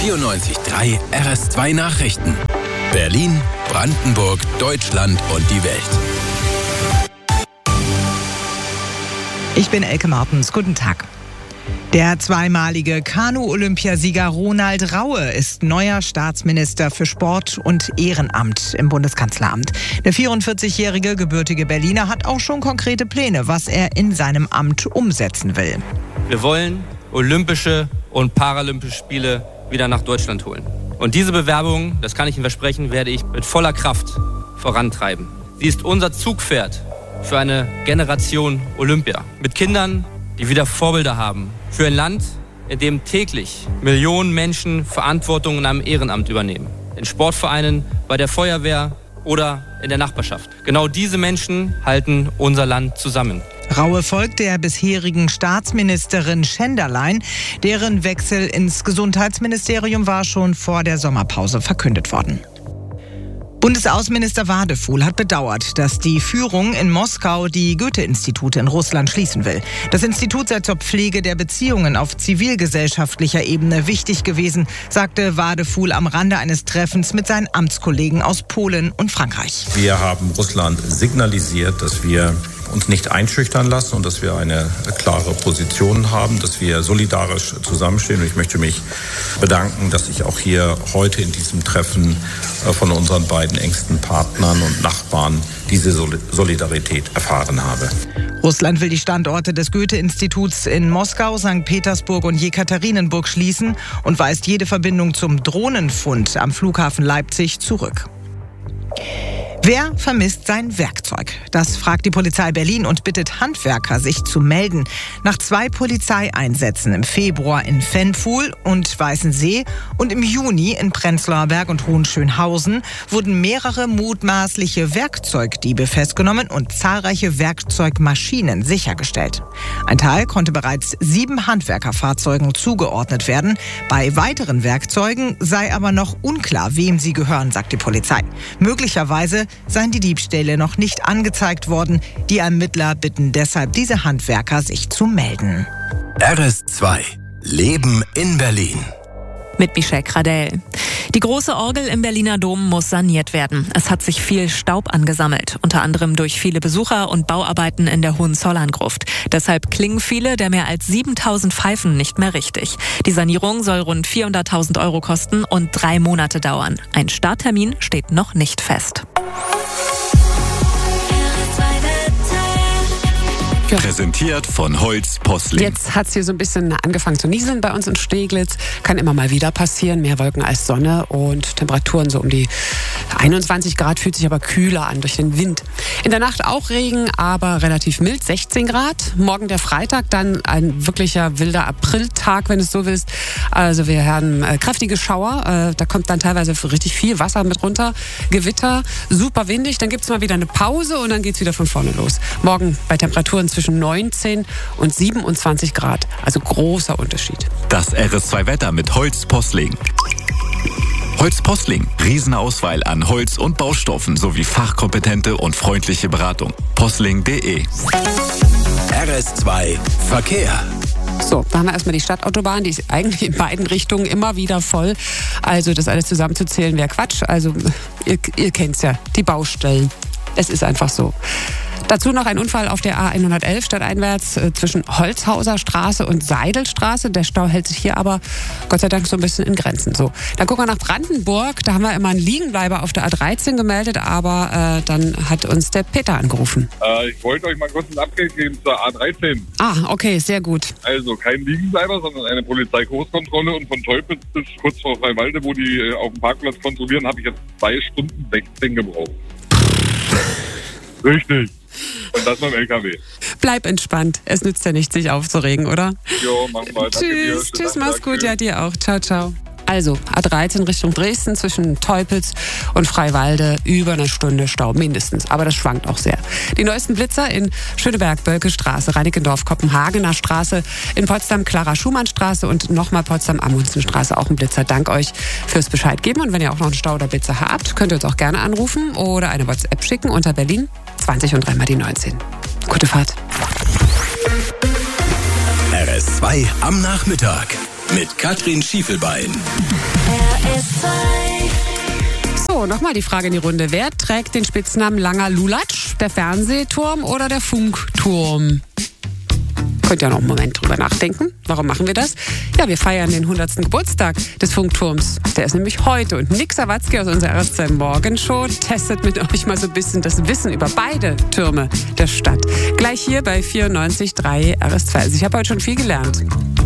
94.3 RS2 Nachrichten. Berlin, Brandenburg, Deutschland und die Welt. Ich bin Elke Martens. Guten Tag. Der zweimalige Kanu-Olympiasieger Ronald Raue ist neuer Staatsminister für Sport und Ehrenamt im Bundeskanzleramt. Der 44-jährige gebürtige Berliner hat auch schon konkrete Pläne, was er in seinem Amt umsetzen will. Wir wollen Olympische und Paralympische Spiele wieder nach Deutschland holen. Und diese Bewerbung, das kann ich Ihnen versprechen, werde ich mit voller Kraft vorantreiben. Sie ist unser Zugpferd für eine Generation Olympia. Mit Kindern, die wieder Vorbilder haben. Für ein Land, in dem täglich Millionen Menschen Verantwortung in einem Ehrenamt übernehmen. In Sportvereinen, bei der Feuerwehr oder in der Nachbarschaft. Genau diese Menschen halten unser Land zusammen. Raue folgt der bisherigen Staatsministerin Schenderlein. Deren Wechsel ins Gesundheitsministerium war schon vor der Sommerpause verkündet worden. Bundesaußenminister Wadefuhl hat bedauert, dass die Führung in Moskau die Goethe-Institute in Russland schließen will. Das Institut sei zur Pflege der Beziehungen auf zivilgesellschaftlicher Ebene wichtig gewesen, sagte Wadefuhl am Rande eines Treffens mit seinen Amtskollegen aus Polen und Frankreich. Wir haben Russland signalisiert, dass wir uns nicht einschüchtern lassen und dass wir eine klare Position haben, dass wir solidarisch zusammenstehen. Und ich möchte mich bedanken, dass ich auch hier heute in diesem Treffen von unseren beiden engsten Partnern und Nachbarn diese Solidarität erfahren habe. Russland will die Standorte des Goethe-Instituts in Moskau, St. Petersburg und Jekaterinenburg schließen und weist jede Verbindung zum Drohnenfund am Flughafen Leipzig zurück. Wer vermisst sein Werkzeug? Das fragt die Polizei Berlin und bittet Handwerker, sich zu melden. Nach 2 Polizeieinsätzen im Februar in Fennfuhl und Weißensee und im Juni in Prenzlauer Berg und Hohenschönhausen wurden mehrere mutmaßliche Werkzeugdiebe festgenommen und zahlreiche Werkzeugmaschinen sichergestellt. Ein Teil konnte bereits 7 Handwerkerfahrzeugen zugeordnet werden. Bei weiteren Werkzeugen sei aber noch unklar, wem sie gehören, sagt die Polizei. Möglicherweise seien die Diebstähle noch nicht angezeigt worden. Die Ermittler bitten deshalb diese Handwerker, sich zu melden. RS2 Leben in Berlin. Mit Michelle Kradell. Die große Orgel im Berliner Dom muss saniert werden. Es hat sich viel Staub angesammelt, unter anderem durch viele Besucher und Bauarbeiten in der Hohenzollern-Gruft. Deshalb klingen viele der mehr als 7.000 Pfeifen nicht mehr richtig. Die Sanierung soll rund 400.000 € kosten und 3 Monate dauern. Ein Starttermin steht noch nicht fest. Präsentiert von Holz Postling. Jetzt hat es hier so ein bisschen angefangen zu nieseln bei uns in Steglitz. Kann immer mal wieder passieren. Mehr Wolken als Sonne und Temperaturen so um die 21 Grad, fühlt sich aber kühler an durch den Wind. In der Nacht auch Regen, aber relativ mild, 16 Grad. Morgen der Freitag, dann ein wirklicher wilder Apriltag, wenn du es so willst. Also wir haben kräftige Schauer. Da kommt dann teilweise richtig viel Wasser mit runter. Gewitter, super windig. Dann gibt es mal wieder eine Pause und dann geht es wieder von vorne los. Morgen bei Temperaturen zwischen 19 und 27 Grad. Also großer Unterschied. Das RS2 Wetter mit Holz Postling. Holz Postling. Riesenauswahl an Holz und Baustoffen sowie fachkompetente und freundliche Beratung. Postling.de. RS2 Verkehr. So, da haben wir erstmal die Stadtautobahn, die ist eigentlich in beiden Richtungen immer wieder voll. Also das alles zusammenzuzählen wäre Quatsch. Also ihr kennt's ja, die Baustellen. Es ist einfach so. Dazu noch ein Unfall auf der A111 stadteinwärts zwischen Holzhauser Straße und Seidelstraße. Der Stau hält sich hier aber Gott sei Dank so ein bisschen in Grenzen. So, dann gucken wir nach Brandenburg. Da haben wir immer einen Liegenbleiber auf der A13 gemeldet, aber dann hat uns der Peter angerufen. Ich wollte euch mal kurz ein Update geben zur A13. Ah, okay, sehr gut. Also kein Liegenbleiber, sondern eine Polizeigroßkontrolle und von Teupitz bis kurz vor Freiwalde, wo die auf dem Parkplatz kontrollieren, habe ich jetzt 2 Stunden 16 gebraucht. Richtig. Und das mit dem LKW. Bleib entspannt. Es nützt ja nichts, sich aufzuregen, oder? Jo, machen wir. Tschüss, tschüss, mach's gut. Ja, dir auch. Ciao, ciao. Also, A13 Richtung Dresden zwischen Teupitz und Freiwalde über eine Stunde Stau mindestens. Aber das schwankt auch sehr. Die neuesten Blitzer in Schöneberg, Bölkestraße, Reinickendorf, Kopenhagener Straße, in Potsdam, Clara-Schumann-Straße und nochmal Potsdam-Amundsen-Straße. Auch ein Blitzer. Dank euch fürs Bescheid geben. Und wenn ihr auch noch einen Stau oder Blitzer habt, könnt ihr uns auch gerne anrufen oder eine WhatsApp schicken unter Berlin 20 und 3 mal die 19. Gute Fahrt. RS2 am Nachmittag mit Katrin Schiefelbein. So, nochmal die Frage in die Runde. Wer trägt den Spitznamen Langer Lulatsch? Der Fernsehturm oder der Funkturm? Könnt ihr noch einen Moment drüber nachdenken. Warum machen wir das? Ja, wir feiern den 100. Geburtstag des Funkturms. Der ist nämlich heute. Und Nick Sawatzki aus unserer RSZ Morgenshow testet mit euch mal so ein bisschen das Wissen über beide Türme der Stadt. Gleich hier bei 94.3 RSZ. Ich habe heute schon viel gelernt.